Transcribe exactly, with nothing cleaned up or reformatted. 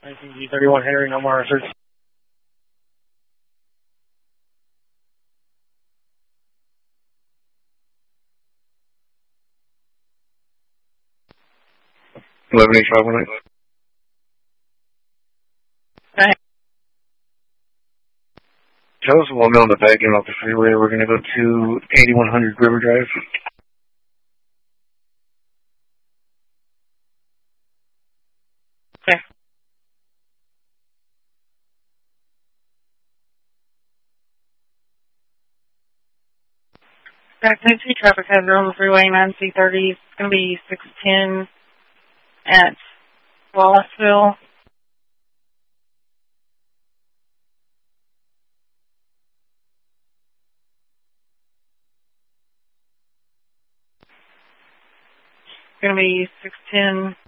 nineteen G thirty-one Henry, no more research. eleven eighty-five one eight. Okay. Tell us one on the back end off the freeway. We're going to go to eighty-one hundred River Drive. Okay. Back to traffic hazard on the freeway, nine C thirty. It's going to be six ten at Wallaceville. It's going to be six ten